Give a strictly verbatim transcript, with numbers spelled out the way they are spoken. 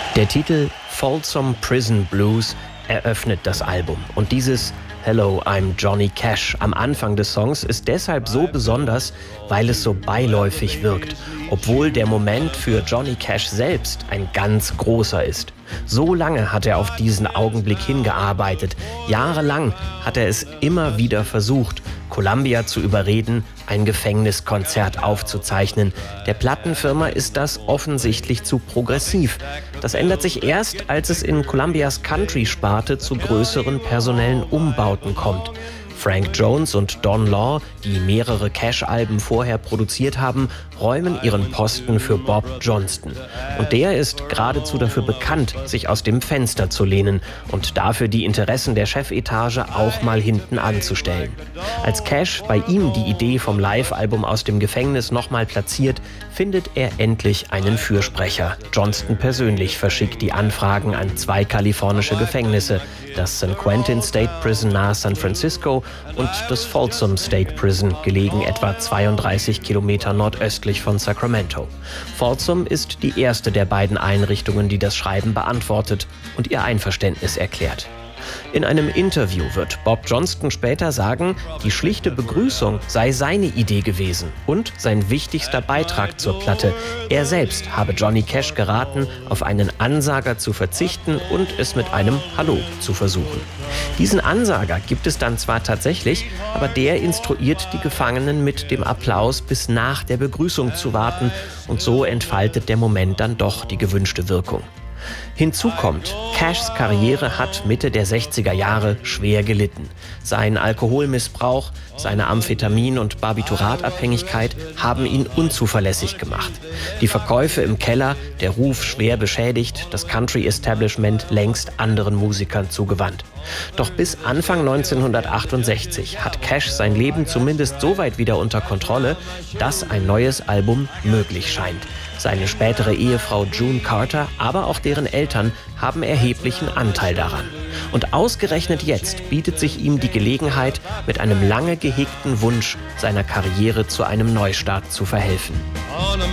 Der Titel Folsom Prison Blues eröffnet das Album. Und dieses Hello, I'm Johnny Cash am Anfang des Songs ist deshalb so besonders, weil es so beiläufig wirkt, obwohl der Moment für Johnny Cash selbst ein ganz großer ist. So lange hat er auf diesen Augenblick hingearbeitet. Jahrelang hat er es immer wieder versucht, Columbia zu überreden, ein Gefängniskonzert aufzuzeichnen. Der Plattenfirma ist das offensichtlich zu progressiv. Das ändert sich erst, als es in Columbias Country-Sparte zu größeren personellen Umbauten kommt. Frank Jones und Don Law, die mehrere Cash-Alben vorher produziert haben, räumen ihren Posten für Bob Johnston. Und der ist geradezu dafür bekannt, sich aus dem Fenster zu lehnen und dafür die Interessen der Chefetage auch mal hinten anzustellen. Als Cash bei ihm die Idee vom Live-Album aus dem Gefängnis nochmal platziert, findet er endlich einen Fürsprecher. Johnston persönlich verschickt die Anfragen an zwei kalifornische Gefängnisse, das San Quentin State Prison nahe San Francisco und das Folsom State Prison, gelegen etwa zweiunddreißig Kilometer nordöstlich von Sacramento. Folsom ist die erste der beiden Einrichtungen, die das Schreiben beantwortet und ihr Einverständnis erklärt. In einem Interview wird Bob Johnston später sagen, die schlichte Begrüßung sei seine Idee gewesen und sein wichtigster Beitrag zur Platte. Er selbst habe Johnny Cash geraten, auf einen Ansager zu verzichten und es mit einem Hallo zu versuchen. Diesen Ansager gibt es dann zwar tatsächlich, aber der instruiert die Gefangenen mit dem Applaus bis nach der Begrüßung zu warten und so entfaltet der Moment dann doch die gewünschte Wirkung. Hinzu kommt, Cashs Karriere hat Mitte der sechziger Jahre schwer gelitten. Sein Alkoholmissbrauch, seine Amphetamin- und Barbiturat-Abhängigkeit haben ihn unzuverlässig gemacht. Die Verkäufe im Keller, der Ruf schwer beschädigt, das Country-Establishment längst anderen Musikern zugewandt. Doch bis Anfang neunzehnhundertachtundsechzig hat Cash sein Leben zumindest so weit wieder unter Kontrolle, dass ein neues Album möglich scheint. Seine spätere Ehefrau June Carter, aber auch deren Eltern haben erheblichen Anteil daran. Und ausgerechnet jetzt bietet sich ihm die Gelegenheit, mit einem lange gehegten Wunsch seiner Karriere zu einem Neustart zu verhelfen.